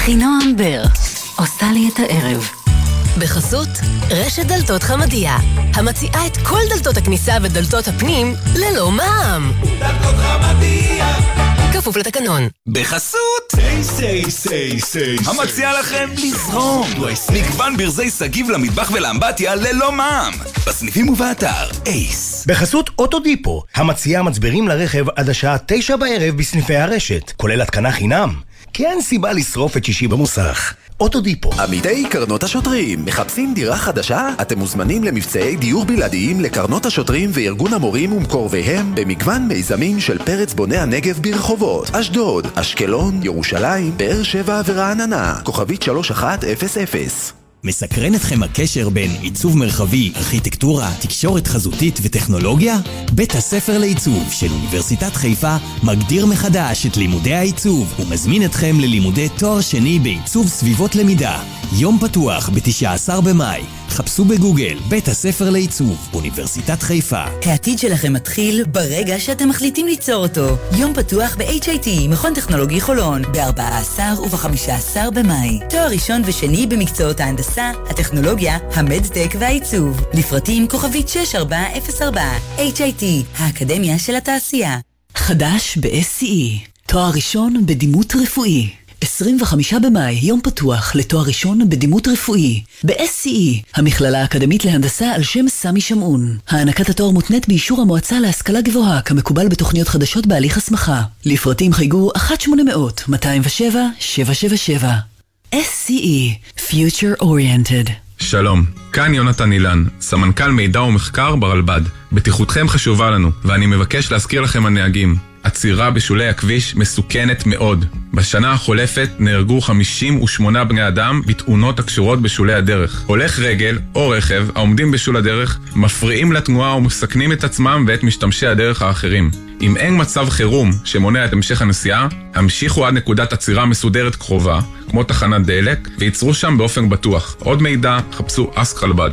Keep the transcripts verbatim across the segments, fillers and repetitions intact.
אחינועם בר עושה לי את הערב. בחסות רשת דלתות חמדיה, המציעה את כל דלתות הכניסה ודלתות הפנים ללא מע"מ. דלתות חמדיה, כפוף לתקנון. בחסות סי סי סי סי, המציע לכם לזרום מגוון ברזי סגיב למטבח ולאמבטיה ללא מע"מ, בסניפים ובאתר אייס. בחסות אוטודיפו, המציע מצברים לרכב עד השעה תשע בערב בסניפי הרשת, כולל התקנה חינם, כי אין סיבה לשרוף את שישי במוסך. אוטודיפו. עמיתי קרנות השוטרים, מחפשים דירה חדשה? אתם מוזמנים למבצעי דיור בלעדיים לקרנות השוטרים וארגון המורים ומקורביהם במגוון מיזמים של פרץ בוני הנגב ברחובות אשדוד, אשקלון, ירושלים, באר שבע ורעננה. כוכבית שלוש אחת אפס אפס. מסקרן אתכם הקשר בין עיצוב מרחבי, ארכיטקטורה, תקשורת חזותית וטכנולוגיה? בית הספר לעיצוב של אוניברסיטת חיפה מגדיר מחדש את לימודי העיצוב ומזמין אתכם ללימודי תואר שני בעיצוב סביבות למידה. יום פתוח ב-תשעה עשר במאי. חפשו בגוגל בית הספר לעיצוב אוניברסיטת חיפה. העתיד שלכם מתחיל ברגע שאתם מחליטים ליצור אותו. יום פתוח ב-אייץ' איי טי, מכון טכנולוגי חולון, ב-ארבעה עשר וב-חמישה עשר במאי. תואר ראשון ושני במקצועות ההנדסה, הטכנולוגיה, המדטק והעיצוב. לפרטים כוכבית שש ארבע אפס ארבע. אייץ' איי טי, האקדמיה של התעשייה. חדש ב-אס סי אי, תואר ראשון בדימות רפואי. עשרים וחמישה במאי, יום פתוח לתואר ראשון בדימות רפואי. ב-אס סי אי, המכללה האקדמית להנדסה על שם סמי שמעון. הענקת התואר מותנית באישור המועצה להשכלה גבוהה, כמקובל בתוכניות חדשות בהליך הסמכה. לפרטים חייגו אחת שמונה אפס אפס מאתיים ושבע שבע שבע שבע. אס סי אי, Future Oriented. שלום, כאן יונתן אילן, סמנכ"ל מידע ומחקר ברלב"ד. בטיחותכם חשובה לנו, ואני מבקש להזכיר לכם הנהגים. עצירה בשולי הכביש מסוכנת מאוד. בשנה החולפת נהרגו חמישים ושמונה בני אדם בתאונות הקשורות בשולי הדרך. הולך רגל או רכב העומדים בשול הדרך מפריעים לתנועה ומסכנים את עצמם ואת משתמשי הדרך האחרים. אם אין מצב חירום שמונע את המשך הנסיעה, המשיכו עד נקודת עצירה מסודרת קרובה, כמו תחנת דלק, ויצרו שם באופן בטוח. עוד מידע, חפשו אסק רלב"ד.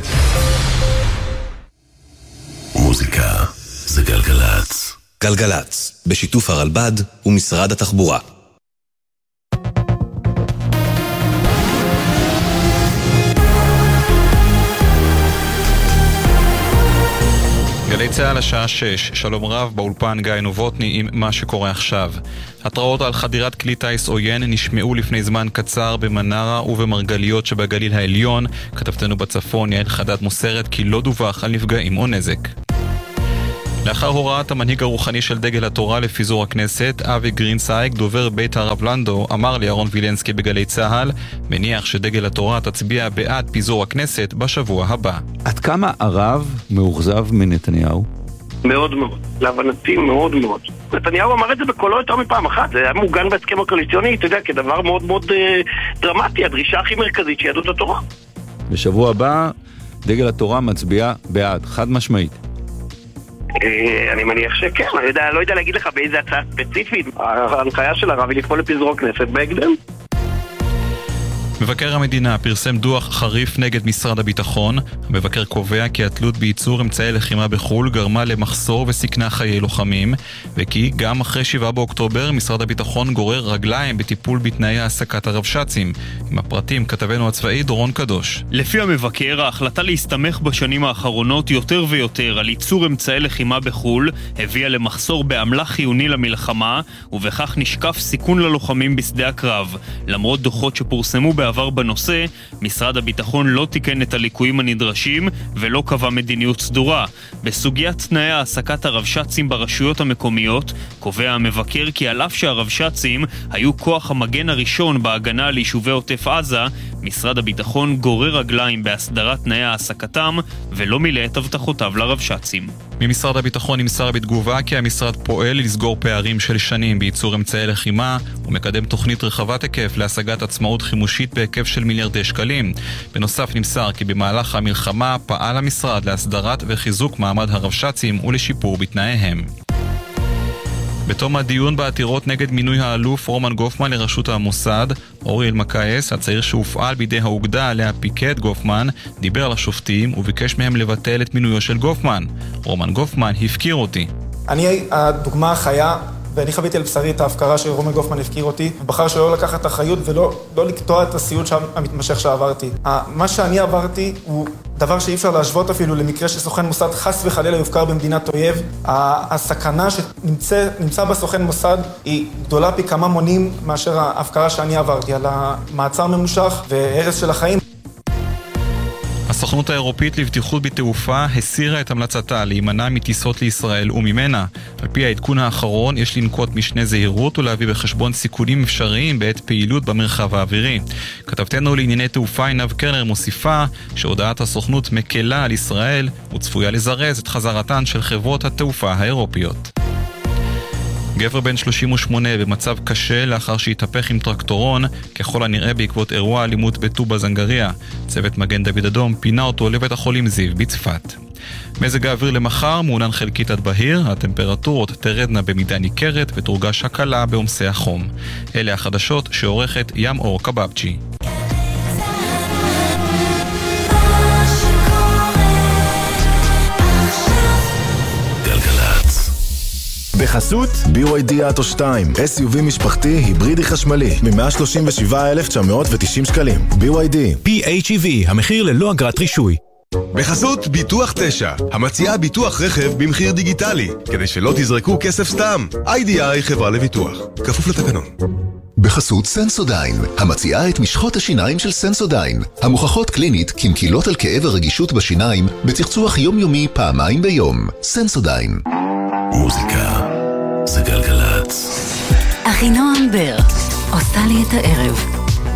מוזיקה זה גלגלץ. גלגלץ, בשיתוף הרלב"ד ומשרד התחבורה. גלי צהל השעה שש, שלום רב, באולפן גיא נובוטני עם מה שקורה עכשיו. התראות על חדירת כלי טייס עוין נשמעו לפני זמן קצר במנרה ובמרגליות שבגליל העליון. כתבתנו בצפון יעל חדד מוסרת כי לא דווח על נפגעים או נזק. לאחר הוראת המנהיג הרוחני של דגל התורה לפיזור הכנסת, אבי גרינסייג, דובר בית הרב לנדו, אמר לירון וילנסקי בגלי צהל, מניח שדגל התורה תצביע בעד פיזור הכנסת בשבוע הבא. עד כמה הרב מאוכזב מנתניהו? מאוד מאוד, להבנתי מאוד מאוד. נתניהו אמר את זה בקולו יותר מפעם אחת, זה היה מוגן בהסכם הקואליציוני, אתה יודע, כדבר מאוד מאוד אה, דרמטי, הדרישה הכי מרכזית של יהדות התורה. בשבוע הבא, דגל התורה מצביע בעד, חד משמעית. אני מניח שכן, אני יודע, לא יודע להגיד לך באיזה הצעה ספציפית. ההנחיה של הרב היא לפעול לפיזור הכנסת בהקדם. מבקר המדינה פרסם דוח חריף נגד משרד הביטחון. המבקר קובע כי התלות בייצור אמצעי לחימה בחול גרמה למחסור וסיכנה חיי לוחמים, וכי גם אחרי שבעה באוקטובר משרד הביטחון גורר רגליים בטיפול בתנאי העסקת הרבש"צים. עם הפרטים כתבנו הצבאי דורון קדוש. לפי המבקר, ההחלטה להסתמך בשנים האחרונות יותר ויותר על ייצור אמצעי לחימה בחול הביאה למחסור באמל"ח חיוני למלחמה, ובכך נשקף סיכון ללוחמים בשדה הקרב. למרות דוחות שפורסמו בעבר בנושא, משרד הביטחון לא תיקן את הליקויים הנדרשים ולא קבע מדיניות סדורה. בסוגיית תנאי העסקת הרבש"צים ברשויות המקומיות, קובע המבקר כי על אף שהרבש"צים היו כוח המגן הראשון בהגנה על יישובי עוטף עזה, משרד הביטחון גורר רגליים בהסדרת תנאי העסקתם ולא מילא את הבטחותיו לרבש"צים. ממשרד הביטחון נמסר בתגובה כי המשרד פועל לסגור פערים של שנים בייצור אמצעי לחימה ומקדם תוכנית רחבת היקף להשגת עצמאות חימושית בהיקף של מיליארדי שקלים. בנוסף נמסר כי במהלך המלחמה פעל המשרד להסדרת וחיזוק מעמד הרבש"צים ולשיפור בתנאיהם. בתום הדיון בעתירות נגד מינוי האלוף רומן גופמן לראשות המוסד, אורי אלמקייס, הצעיר שהופעל בידי האוגדה עליה פיקד גופמן, דיבר על השופטים וביקש מהם לבטל את מינויו של גופמן. רומן גופמן הפקיר אותי. אני הדוגמה החיה ואני חוויתי על בשרי את ההפקרה שרומי גופמן הפקיר אותי, ובחר שלא לקחת אחריות ולא לא לקטוע את הסיוט המתמשך שעברתי. מה שאני עברתי הוא דבר שאי אפשר להשוות אפילו למקרה שסוכן מוסד חס וחלילה יופקר במדינת אויב. הסכנה שנמצא בסוכן מוסד היא גדולה פי כמה מונים מאשר ההפקרה שאני עברתי, על המעצר ממושך והרס של החיים. הסוכנות האירופית לבטיחות בתעופה הסירה את המלצתה להימנע מטיסות לישראל וממנה. על פי העדכון האחרון יש לנקוט משנה זהירות ולהביא בחשבון סיכונים אפשריים בעת פעילות במרחב האווירי. כתבתנו לענייני תעופה עינב קרנר מוסיפה שהודעת הסוכנות מקלה על ישראל וצפויה לזרז את חזרתן של חברות התעופה האירופיות. גבר בן שלושים ושמונה במצב קשה לאחר שהתהפך עם טרקטורון, ככל הנראה בעקבות אירוע אלימות בטובה זנגריה. צוות מגן דוד אדום פינה אותו לבית החולים זיו בצפת. מזג האוויר למחר מעונן חלקית עד בהיר, הטמפרטורות תרדנה במידה ניכרת ותורגש הקלה בעומסי החום. אלה החדשות שעורכת ים אור קבבצ'י. בחסות בי וואי די אטו שתיים, אס יו וי משפחתי היברידי חשמלי מ-מאה שלושים ושבעה אלף תשע מאות ותשעים שקלים. בי וואי די פי אייץ' אי וי, המחיר ללא אגרת רישוי. בחסות ביטוח תשע, המציעה ביטוח רכב במחיר דיגיטלי, כדי שלא תזרקו כסף סתם. איי די איי חברה לביטוח, כפוף לתקנון. בחסות סנסודיין, המציעה את משחות השיניים של סנסודיין, המוכחות קלינית כמקילות על כאב הרגישות בשיניים בצחצוח יומיומי פעמיים ביום. סנסודיין. מוזיקה זה גלגלצ. אחינועם בר עושה לי את הערב.